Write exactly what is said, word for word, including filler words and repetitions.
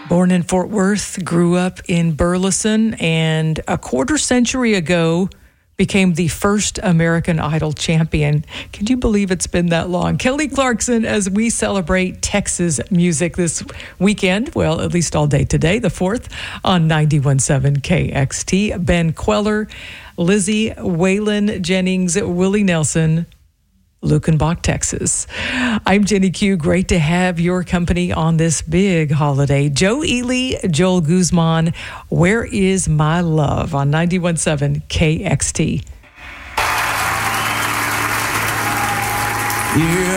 Born in Fort Worth, grew up in Burleson, and a quarter century ago became the first American Idol champion. Can you believe it's been that long? Kelly Clarkson, as we celebrate Texas music this weekend, well, at least all day today, the fourth, on ninety-one point seven K X T. Ben Queller, Lizzie, Waylon Jennings, Willie Nelson, Lukenbach, Texas. I'm Jenny Q. Great to have your company on this big holiday. Joe Ely, Joel Guzman, Where Is My Love on ninety-one point seven K X T. Here